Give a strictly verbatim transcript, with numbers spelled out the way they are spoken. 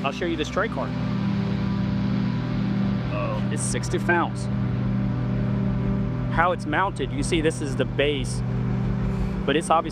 I'll show you this tray card. Oh, it's sixty pounds. How it's mounted, you see this is the base, but it's obviously